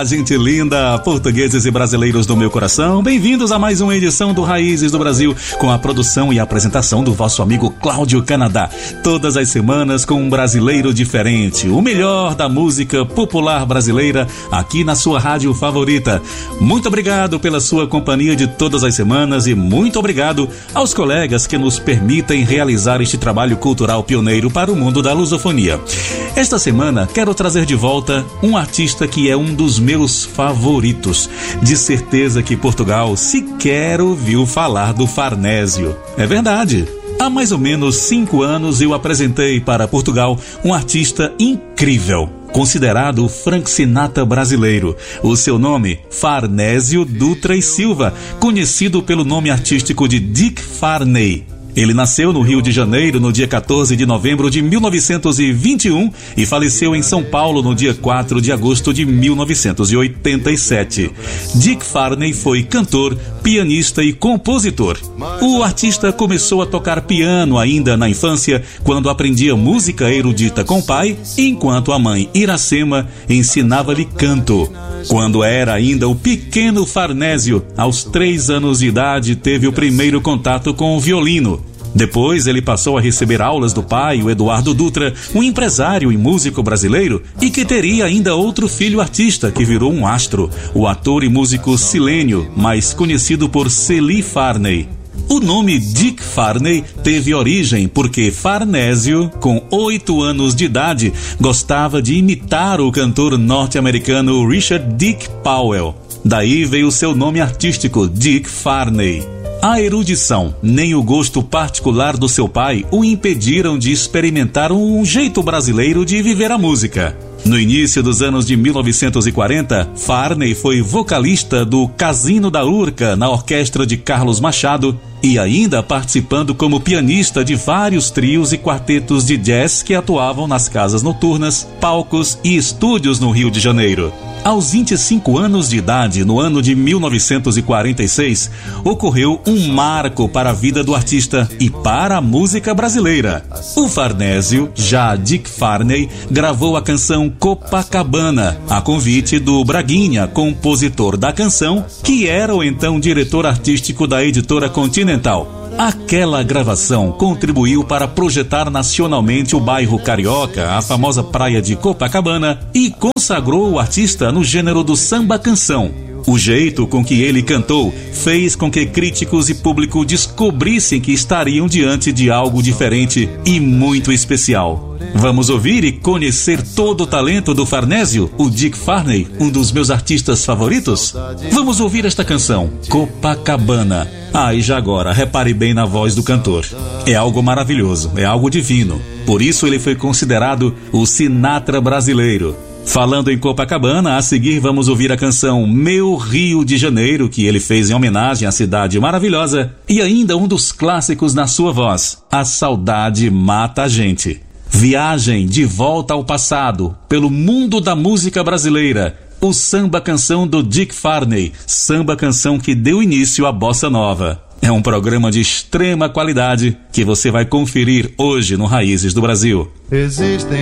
Olá, gente linda, portugueses e brasileiros do meu coração. Bem-vindos a mais uma edição do Raízes do Brasil, com a produção e apresentação do vosso amigo Cláudio Canadá. Todas as semanas com um brasileiro diferente, o melhor da música popular brasileira, aqui na sua rádio favorita. Muito obrigado pela sua companhia de todas as semanas e muito obrigado aos colegas que nos permitem realizar este trabalho cultural pioneiro para o mundo da lusofonia. Esta semana quero trazer de volta um artista que é um dos meus favoritos. De certeza que Portugal sequer ouviu falar do Farnésio. É verdade. Há mais ou menos 5 anos eu apresentei para Portugal um artista incrível, considerado o Frank Sinatra brasileiro. O seu nome, Farnésio Dutra e Silva, conhecido pelo nome artístico de Dick Farney. Ele nasceu no Rio de Janeiro no dia 14 de novembro de 1921 e faleceu em São Paulo no dia 4 de agosto de 1987. Dick Farney foi cantor, pianista e compositor. O artista começou a tocar piano ainda na infância, quando aprendia música erudita com o pai, enquanto a mãe Iracema ensinava-lhe canto. Quando era ainda o pequeno Farnésio, aos 3 anos de idade, teve o primeiro contato com o violino. Depois ele passou a receber aulas do pai, o Eduardo Dutra, um empresário e músico brasileiro, e que teria ainda outro filho artista que virou um astro, o ator e músico Silênio, mais conhecido por Celi Farney. O nome Dick Farney teve origem porque Farnésio, com 8 anos de idade, gostava de imitar o cantor norte-americano Richard Dick Powell. Daí veio seu nome artístico, Dick Farney. A erudição, nem o gosto particular do seu pai o impediram de experimentar um jeito brasileiro de viver a música. No início dos anos de 1940, Farney foi vocalista do Casino da Urca na orquestra de Carlos Machado e ainda participando como pianista de vários trios e quartetos de jazz que atuavam nas casas noturnas, palcos e estúdios no Rio de Janeiro. Aos 25 anos de idade, no ano de 1946, ocorreu um marco para a vida do artista e para a música brasileira. O Farnésio, já Dick Farney, gravou a canção Copacabana, a convite do Braguinha, compositor da canção, que era o então diretor artístico da editora Continental. Aquela gravação contribuiu para projetar nacionalmente o bairro carioca, a famosa praia de Copacabana, e consagrou o artista no gênero do samba-canção. O jeito com que ele cantou fez com que críticos e público descobrissem que estariam diante de algo diferente e muito especial. Vamos ouvir e conhecer todo o talento do Farnésio, o Dick Farney, um dos meus artistas favoritos? Vamos ouvir esta canção, Copacabana. E já agora, repare bem na voz do cantor. É algo maravilhoso, é algo divino. Por isso ele foi considerado o Sinatra brasileiro. Falando em Copacabana, a seguir vamos ouvir a canção Meu Rio de Janeiro, que ele fez em homenagem à cidade maravilhosa, e ainda um dos clássicos na sua voz, A Saudade Mata a Gente. Viagem de volta ao passado, pelo mundo da música brasileira, o samba-canção do Dick Farney, samba-canção que deu início à bossa nova. É um programa de extrema qualidade que você vai conferir hoje no Raízes do Brasil. Existem